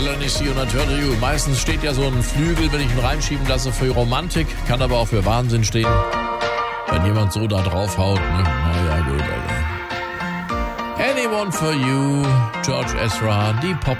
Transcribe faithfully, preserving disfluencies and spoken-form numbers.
Let Me See You and I Turn to You. Meistens steht ja so ein Flügel, wenn ich ihn reinschieben lasse, für Romantik, kann aber auch für Wahnsinn stehen. Wenn jemand so da draufhaut, ne? Naja, gut, Alter. Anyone for You, George Ezra, die Pop